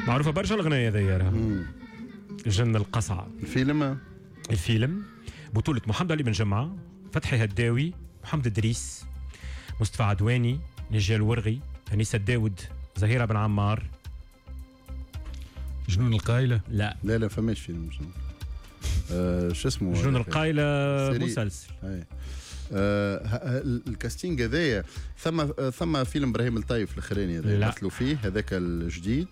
معروفه برشا الاغنيه هذيا راه. جن القصعه. الفيلم بطولة محمد علي بن جمعة، فتحي هداوي، محمد إدريس، مصطفى عدواني، نجال ورغي، أنيسة داود، زهيرة بن عمار. جنون القايلة؟ لا فماش فيلم جنون. شو اسمه؟ جنون القايلة مسلسل. الكاستينج هذايا ثم فيلم ابراهيم الطيف الاخراني هذا مثلوا فيه، هذاك الجديد